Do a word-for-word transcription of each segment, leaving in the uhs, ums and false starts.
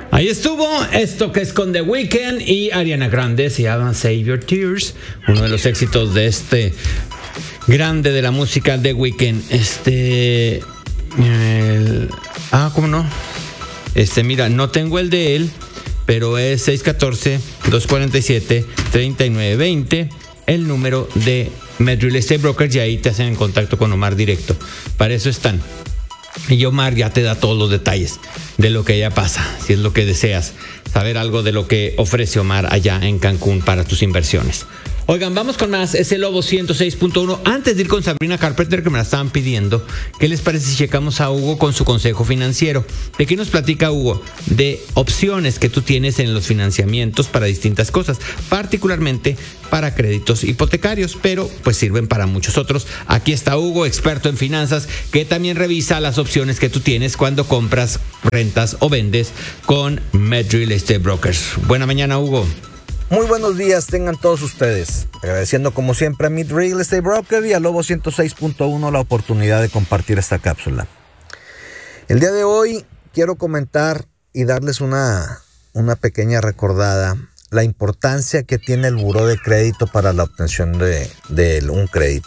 Ahí estuvo esto que es con The Weeknd y Ariana Grande, se llama Save Your Tears, uno de los éxitos de este grande de la música, The Weeknd. Este, el, ah, ¿cómo no? Este, mira, no tengo el de él, pero es seis uno cuatro, dos cuatro siete, tres nueve dos cero, el número de MedReal Estate Brokers, y ahí te hacen en contacto con Omar directo. Para eso están. Y Omar ya te da todos los detalles de lo que ya pasa, si es lo que deseas saber algo de lo que ofrece Omar allá en Cancún para tus inversiones. Oigan, vamos con más, es el Lobo ciento seis punto uno. Antes de ir con Sabrina Carpenter, que me la estaban pidiendo, ¿qué les parece si checamos a Hugo con su consejo financiero? ¿De qué nos platica Hugo? De opciones que tú tienes en los financiamientos para distintas cosas, particularmente para créditos hipotecarios, pero pues sirven para muchos otros. Aquí está Hugo, experto en finanzas, que también revisa las opciones que tú tienes cuando compras, rentas o vendes con MedReal Estate Brokers. Buena mañana, Hugo. Muy buenos días tengan todos ustedes, agradeciendo como siempre a MedReal Estate Broker y a Lobo ciento seis punto uno la oportunidad de compartir esta cápsula. El día de hoy quiero comentar y darles una, una pequeña recordada, la importancia que tiene el buró de crédito para la obtención de, de un crédito.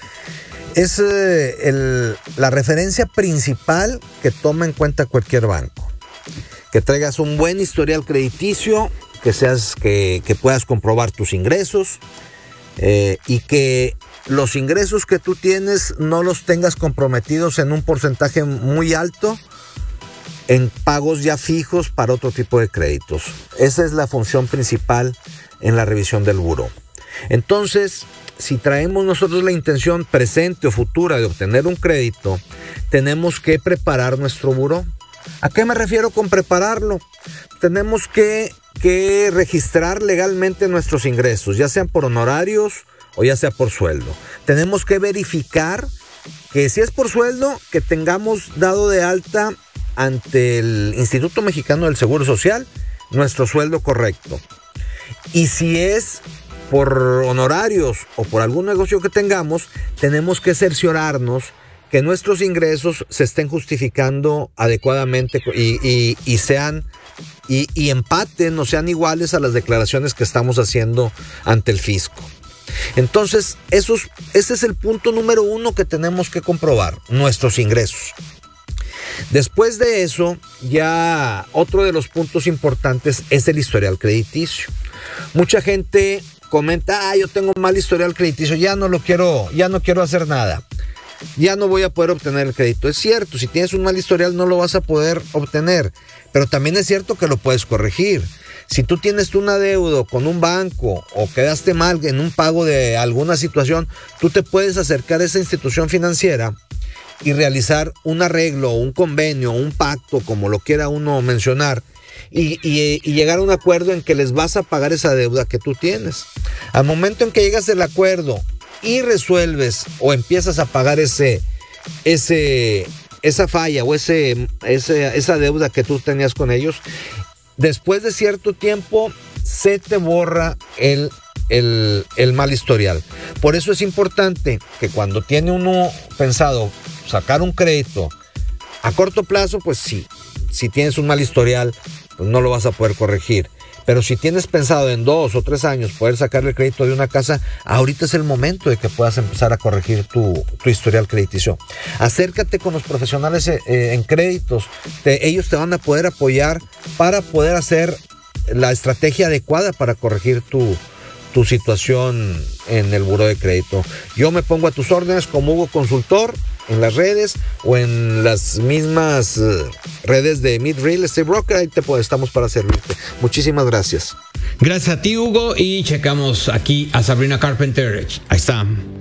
Es eh, el, la referencia principal que toma en cuenta cualquier banco. Que traigas un buen historial crediticio, que seas que, que puedas comprobar tus ingresos eh, y que los ingresos que tú tienes no los tengas comprometidos en un porcentaje muy alto en pagos ya fijos para otro tipo de créditos. Esa es la función principal en la revisión del buró. Entonces, si traemos nosotros la intención presente o futura de obtener un crédito, tenemos que preparar nuestro buró. ¿A qué me refiero con prepararlo? Tenemos que, que registrar legalmente nuestros ingresos, ya sean por honorarios o ya sea por sueldo. Tenemos que verificar que si es por sueldo, que tengamos dado de alta ante el Instituto Mexicano del Seguro Social nuestro sueldo correcto. Y si es por honorarios o por algún negocio que tengamos, tenemos que cerciorarnos que nuestros ingresos se estén justificando adecuadamente y, y, y sean y, y empaten o sean iguales a las declaraciones que estamos haciendo ante el fisco. Entonces, esos, ese es el punto número uno que tenemos que comprobar, nuestros ingresos. Después de eso, ya otro de los puntos importantes es el historial crediticio. Mucha gente comenta, ah, yo tengo un mal historial crediticio, ya no lo quiero, ya no quiero hacer nada. Ya no voy a poder obtener el crédito. Es cierto, si tienes un mal historial no lo vas a poder obtener, pero también es cierto que lo puedes corregir. Si tú tienes un adeudo con un banco o quedaste mal en un pago de alguna situación, tú te puedes acercar a esa institución financiera y realizar un arreglo, un convenio, un pacto, como lo quiera uno mencionar, y, y, y llegar a un acuerdo en que les vas a pagar esa deuda que tú tienes. Al momento en que llegas al acuerdo y resuelves o empiezas a pagar ese, ese, esa falla o ese, ese, esa deuda que tú tenías con ellos, después de cierto tiempo se te borra el, el, el mal historial. Por eso es importante que cuando tiene uno pensado sacar un crédito a corto plazo, pues sí, si tienes un mal historial, pues no lo vas a poder corregir. Pero si tienes pensado en dos o tres años poder sacarle el crédito de una casa, ahorita es el momento de que puedas empezar a corregir tu, tu historial crediticio. Acércate con los profesionales eh, en créditos. Te, ellos te van a poder apoyar para poder hacer la estrategia adecuada para corregir tu, tu situación en el buró de crédito. Yo me pongo a tus órdenes como Hugo Consultor en las redes o en las mismas uh, redes de MedReal Estate Broker. Ahí te pues, estamos para servirte. Muchísimas gracias. Gracias a ti, Hugo, y checamos aquí a Sabrina Carpenter. Ahí está.